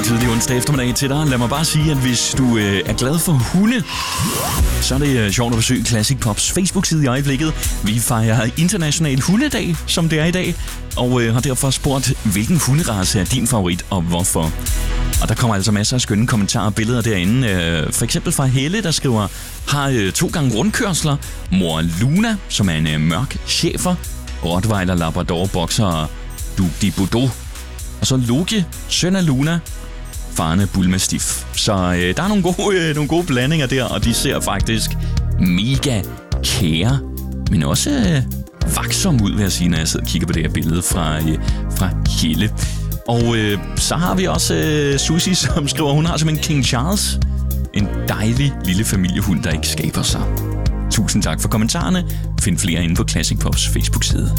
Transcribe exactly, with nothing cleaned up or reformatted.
tidlig onsdag eftermiddag til dig. Lad mig bare sige, at hvis du øh, er glad for hunde, så er det øh, sjovt at besøge Classic Pops Facebook-side i øjeblikket. Vi fejrer international hundedag, som det er i dag, og øh, har derfor spurgt, hvilken hunderace er din favorit, og hvorfor. Og der kommer altså masser af skønne kommentarer og billeder derinde. Øh, for eksempel fra Helle, der skriver, har øh, to gange rundkørsler. Mor Luna, som er en øh, mørk schæfer. Rottweiler, Labrador, Boxer og Duc Bordeaux. Og så Loke, søn af Luna, faren af Bullmastiff. Så øh, der er nogle gode, øh, nogle gode blandinger der, og de ser faktisk mega kære, men også øh, vaksomme ud, vil jeg sige, når jeg sidder og kigger på det her billede fra, øh, fra Helle. Og øh, så har vi også øh, Susie, som skriver, hun har som en King Charles. En dejlig lille familiehund, der ikke skaber sig. Tusind tak for kommentarerne. Find flere inde på Classic Pops Facebook-side.